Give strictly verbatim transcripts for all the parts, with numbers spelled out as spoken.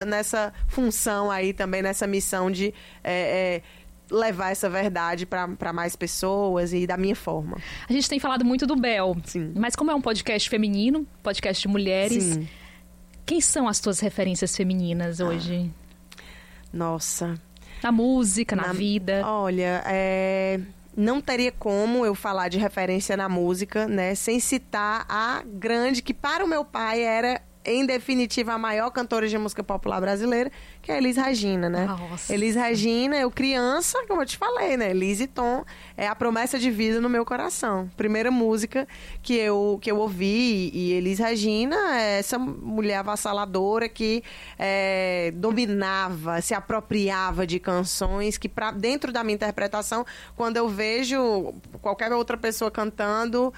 nessa função aí também, nessa missão de é, é, levar essa verdade para mais pessoas e da minha forma. A gente tem falado muito do Bel, Sim. Mas como é um podcast feminino, podcast de mulheres, Sim. Quem são as tuas referências femininas hoje? Ah, nossa. Na música, na, na vida? Olha, é... não teria como eu falar de referência na música, né, sem citar a grande, que para o meu pai era, em definitiva, a maior cantora de música popular brasileira, que é a Elis Regina, né? Nossa. Elis Regina, eu criança, como eu te falei, né? Elis e Tom é a promessa de vida no meu coração. Primeira música que eu, que eu ouvi, e Elis Regina é essa mulher avassaladora que é, dominava, se apropriava de canções que, pra, dentro da minha interpretação, quando eu vejo qualquer outra pessoa cantando,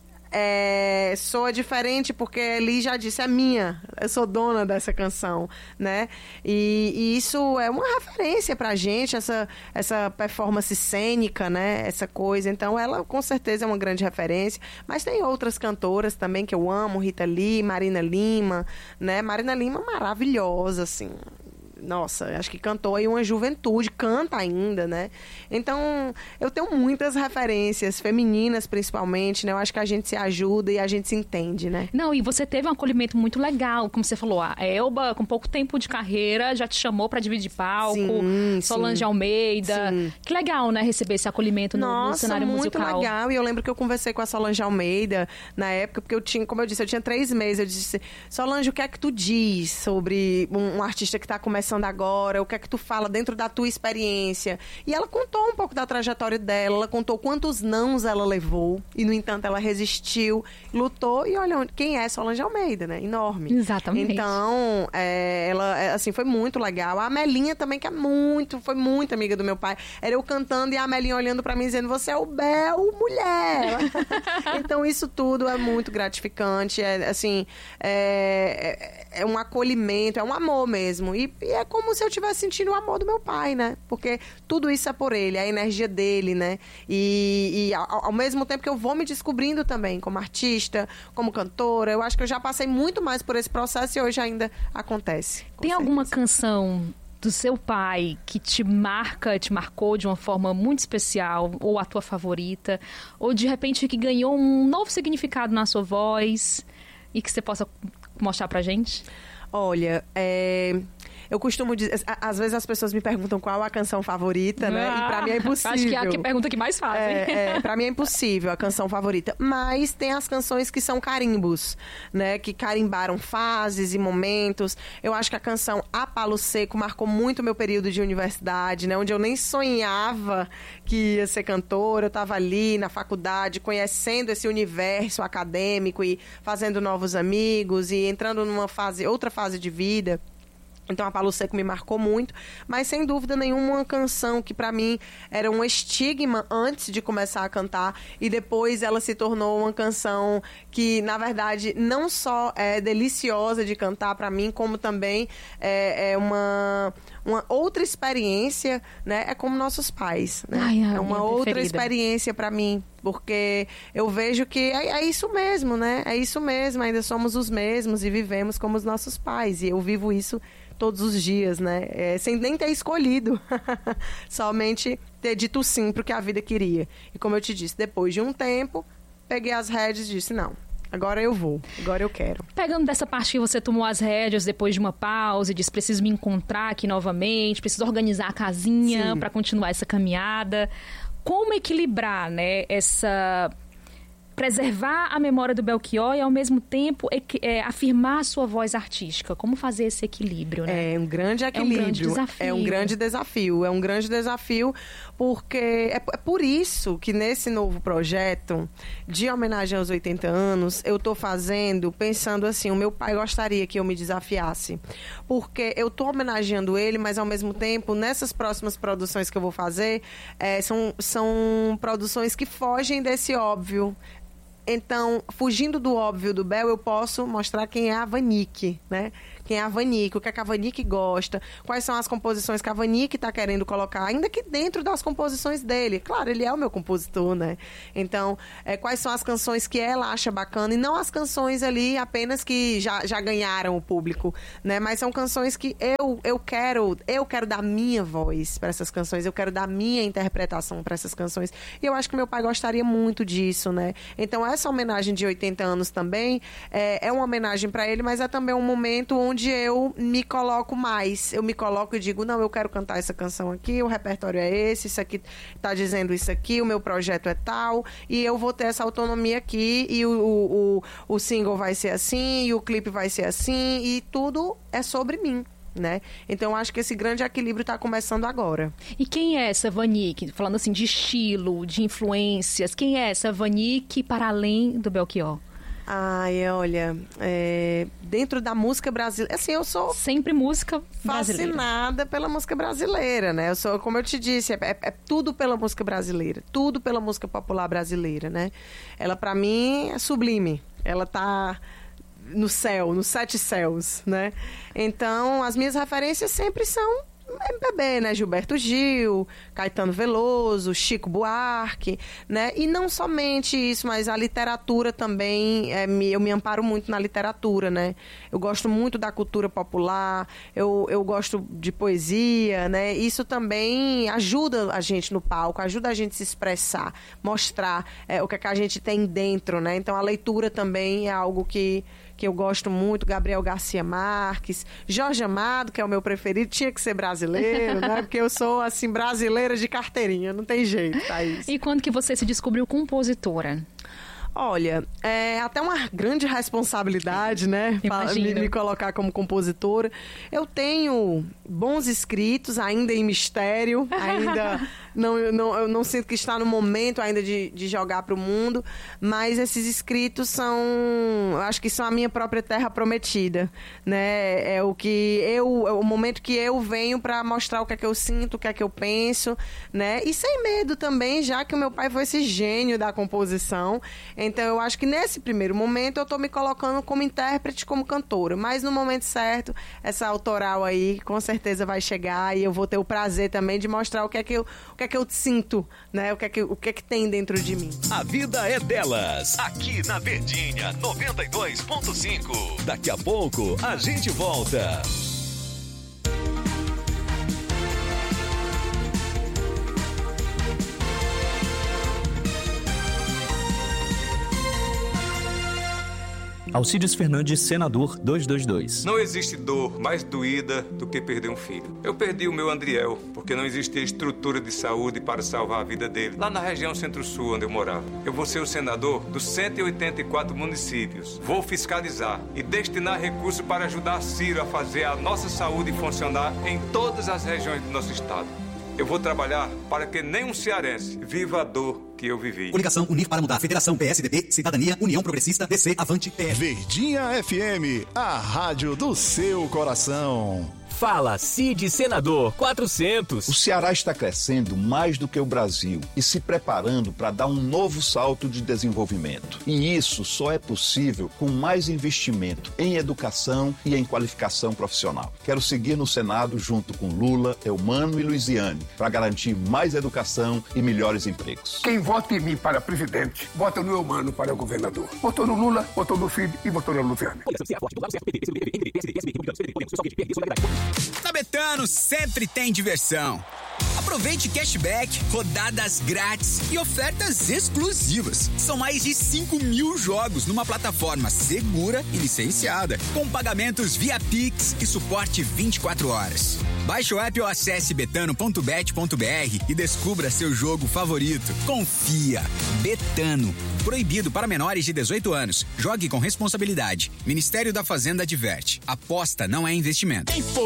É, soa diferente, porque Elis já disse, é minha, eu sou dona dessa canção, né? E, e isso é uma referência pra gente, essa, essa performance cênica, né? Essa coisa. Então ela com certeza é uma grande referência, mas tem outras cantoras também que eu amo, Rita Lee, Marina Lima, né? Marina Lima maravilhosa, assim. Nossa, acho que cantou aí uma juventude, canta ainda, né? Então, eu tenho muitas referências, femininas principalmente, né? Eu acho que a gente se ajuda e a gente se entende, né? Não, e você teve um acolhimento muito legal, como você falou, a Elba, com pouco tempo de carreira, já te chamou pra dividir palco, sim, Solange sim. Almeida. Sim. Que legal, né, receber esse acolhimento no, Nossa, no cenário musical. Nossa, muito legal. E eu lembro que eu conversei com a Solange Almeida na época, porque eu tinha, como eu disse, eu tinha três meses. Eu disse, Solange, o que é que tu diz sobre um, um artista que tá começando agora, o que é que tu fala dentro da tua experiência? E ela contou um pouco da trajetória dela, ela contou quantos nãos ela levou, e no entanto ela resistiu, lutou, e olha quem é Solange Almeida, né? Enorme. Exatamente. Então, é, ela, assim, foi muito legal. A Amelinha também, que é muito, foi muito amiga do meu pai. Era eu cantando e a Amelinha olhando pra mim dizendo, você é o Bel, mulher! Então isso tudo é muito gratificante, é assim, é, é, é um acolhimento, é um amor mesmo, e, e é como se eu estivesse sentindo o amor do meu pai, né? Porque tudo isso é por ele, a energia dele, né? E, e ao, ao mesmo tempo que eu vou me descobrindo também como artista, como cantora, eu acho que eu já passei muito mais por esse processo e hoje ainda acontece. Tem certeza. Alguma canção do seu pai que te marca, te marcou de uma forma muito especial, ou a tua favorita, ou de repente que ganhou um novo significado na sua voz e que você possa mostrar pra gente? Olha, é... eu costumo dizer, às vezes as pessoas me perguntam qual a canção favorita, né? Ah, e pra mim é impossível. Acho que é a que pergunta que mais fazem. É, é, pra mim é impossível a canção favorita. Mas tem as canções que são carimbos, né? Que carimbaram fases e momentos. Eu acho que a canção A Palo Seco marcou muito o meu período de universidade, né? Onde eu nem sonhava que ia ser cantora. Eu tava ali na faculdade, conhecendo esse universo acadêmico e fazendo novos amigos e entrando numa fase, outra fase de vida. Então a Palo Seco me marcou muito, mas sem dúvida nenhuma uma canção que pra mim era um estigma antes de começar a cantar e depois ela se tornou uma canção que na verdade não só é deliciosa de cantar pra mim, como também é, é uma, uma outra experiência, né? É como nossos pais, né? Ai, é uma outra preferida. Experiência pra mim, porque eu vejo que é, é isso mesmo, né? É isso mesmo, ainda somos os mesmos e vivemos como os nossos pais, e eu vivo isso todos os dias, né? É, sem nem ter escolhido. Somente ter dito sim pro que a vida queria. E como eu te disse, depois de um tempo, peguei as rédeas e disse, não, agora eu vou, agora eu quero. Pegando dessa parte que você tomou as rédeas depois de uma pausa e disse, preciso me encontrar aqui novamente, preciso organizar a casinha para continuar essa caminhada. Como equilibrar, né, essa... preservar a memória do Belchior e, ao mesmo tempo, é, é, afirmar a sua voz artística. Como fazer esse equilíbrio, né? É um grande equilíbrio. É um grande desafio. É um grande desafio. É um grande desafio porque é, é por isso que nesse novo projeto de homenagem aos oitenta anos, eu tô fazendo, pensando assim, o meu pai gostaria que eu me desafiasse. Porque eu tô homenageando ele, mas, ao mesmo tempo, nessas próximas produções que eu vou fazer, é, são, são produções que fogem desse óbvio. Então, fugindo do óbvio do Bel, eu posso mostrar quem é a Vanique, né? quem é a Vanique, o que é que a Vanique gosta, quais são as composições que a Vanique está querendo colocar, ainda que dentro das composições dele. Claro, ele é o meu compositor, né? Então, é, quais são as canções que ela acha bacana e não as canções ali apenas que já, já ganharam o público, né? Mas são canções que eu, eu quero, eu quero dar minha voz para essas canções, eu quero dar minha interpretação para essas canções. E eu acho que meu pai gostaria muito disso, né? Então, essa homenagem de oitenta anos também é, é uma homenagem para ele, mas é também um momento onde eu me coloco mais. Eu me coloco e digo, não, eu quero cantar essa canção aqui, o repertório é esse, isso aqui tá dizendo isso aqui, o meu projeto é tal, e eu vou ter essa autonomia aqui, e o, o, o, o single vai ser assim, e o clipe vai ser assim, e tudo é sobre mim. Né? Então, eu acho que esse grande equilíbrio está começando agora. E quem é essa Vanique? Falando assim de estilo, de influências, quem é essa Vanique para além do Belchior? Ai, olha, é, dentro da música brasileira, assim, eu sou... Sempre música brasileira. Fascinada pela música brasileira, né? Eu sou, como eu te disse, é, é, é tudo pela música brasileira, tudo pela música popular brasileira, né? Ela, para mim, é sublime. Ela tá... no céu, nos sete céus, né? Então, as minhas referências sempre são M P B, né? Gilberto Gil, Caetano Veloso, Chico Buarque, né? E não somente isso, mas a literatura também, é, me, eu me amparo muito na literatura, né? Eu gosto muito da cultura popular, eu, eu gosto de poesia, né? Isso também ajuda a gente no palco, ajuda a gente a se expressar, mostrar é, o que, é que a gente tem dentro, né? Então, a leitura também é algo que que eu gosto muito, Gabriel Garcia Marques, Jorge Amado, que é o meu preferido, tinha que ser brasileiro, né? Porque eu sou, assim, brasileira de carteirinha, não tem jeito, Thaís. E quando que você se descobriu compositora? Olha, é até uma grande responsabilidade, né? Me, me colocar como compositora. Eu tenho bons escritos, ainda em mistério, ainda não, não, eu não sinto que está no momento ainda de, de jogar para o mundo, mas esses escritos são, eu acho que são a minha própria terra prometida, né? É o que eu, é o momento que eu venho para mostrar o que é que eu sinto, o que é que eu penso, né? E sem medo também, já que o meu pai foi esse gênio da composição. Então, eu acho que nesse primeiro momento eu estou me colocando como intérprete, como cantora. Mas no momento certo, essa autoral aí com certeza vai chegar e eu vou ter o prazer também de mostrar o que é que eu, o que é que eu sinto, né? O que é que, o que é que tem dentro de mim. A vida é delas, aqui na Verdinha noventa e dois ponto cinco. Daqui a pouco a gente volta. Alcides Fernandes, senador duzentos e vinte e dois. Não existe dor mais doída do que perder um filho. Eu perdi o meu Andriel, porque não existia estrutura de saúde para salvar a vida dele, lá na região Centro-Sul, onde eu morava. Eu vou ser o senador dos cento e oitenta e quatro municípios. Vou fiscalizar e destinar recursos para ajudar Ciro a fazer a nossa saúde funcionar em todas as regiões do nosso estado. Eu vou trabalhar para que nenhum cearense viva a dor que eu vivi. Coligação Unir para Mudar. Federação P S D B, Cidadania, União Progressista, D C, Avante, P S. Verdinha F M, a rádio do seu coração. Fala, Cid Senador quatrocentos. O Ceará está crescendo mais do que o Brasil e se preparando para dar um novo salto de desenvolvimento. E isso só é possível com mais investimento em educação e em qualificação profissional. Quero seguir no Senado junto com Lula, Eumano e Luiziane para garantir mais educação e melhores empregos. Quem vota em mim para presidente, vota no Eumano para governador. Votou no Lula, votou no Filho e votou na Luiziane. Na Betano sempre tem diversão. Aproveite cashback, rodadas grátis e ofertas exclusivas. São mais de cinco mil jogos numa plataforma segura e licenciada, com pagamentos via Pix e suporte vinte e quatro horas. Baixe o app ou acesse betano ponto bet ponto br e descubra seu jogo favorito. Confia. Betano. Proibido para menores de dezoito anos. Jogue com responsabilidade. Ministério da Fazenda adverte. Aposta não é investimento. Em